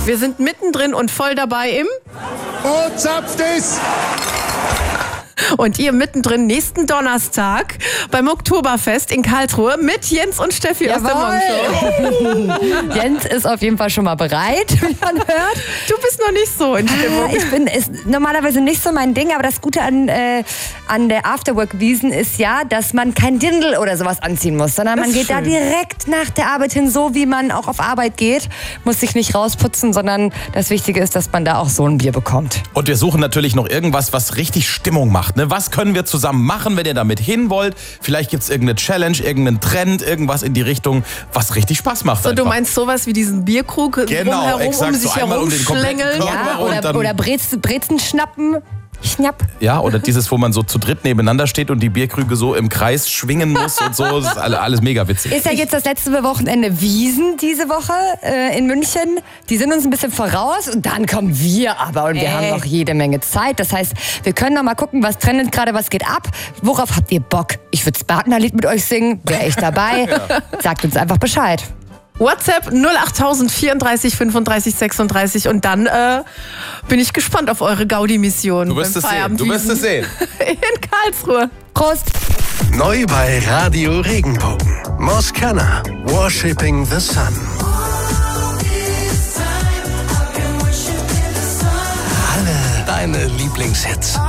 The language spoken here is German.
Wir sind mittendrin und voll dabei im Oh, zapft es! und ihr mittendrin nächsten Donnerstag beim Oktoberfest in Karlsruhe mit Jens und Steffi aus der Morgenshow. Jens ist auf jeden Fall schon mal bereit, wie man hört. Du bist noch nicht so in Stimmung. Ist normalerweise nicht so mein Ding, aber das Gute an der Afterwork-Wiesn ist ja, dass man kein Dirndl oder sowas anziehen muss, sondern man geht da direkt nach der Arbeit hin, so wie man auch auf Arbeit geht, muss sich nicht rausputzen, sondern das Wichtige ist, dass man da auch so ein Bier bekommt. Und wir suchen natürlich noch irgendwas, was richtig Stimmung macht. Ne? Was können wir zusammen machen, wenn ihr damit hin wollt? Vielleicht gibt es irgendeine Challenge, irgendeinen Trend, irgendwas in die Richtung, was richtig Spaß macht. So, du meinst sowas wie diesen Bierkrug genau, exakt, um sich so einmal um den kompletten herumschlängeln? Körper Ja, oder Brezen schnappen. Schnapp. Ja, oder dieses, wo man so zu dritt nebeneinander steht und die Bierkrüge so im Kreis schwingen muss und so. Das ist alles mega witzig. Ist ja jetzt das letzte Wochenende Wiesn diese Woche in München. Die sind uns ein bisschen voraus und dann kommen wir aber und wir haben noch jede Menge Zeit. Das heißt, wir können noch mal gucken, was trendet gerade, was geht ab. Worauf habt ihr Bock? Ich würde das Partnerlied mit euch singen. Wäre ich dabei? Sagt uns einfach Bescheid. WhatsApp 08000 34 35 36 und dann bin ich gespannt auf eure Gaudi-Mission. Du wirst es sehen. Du wirst es sehen. In Karlsruhe. Prost! Neu bei Radio Regenbogen. Moskana. Worshipping the Sun. Alle deine Lieblingshits.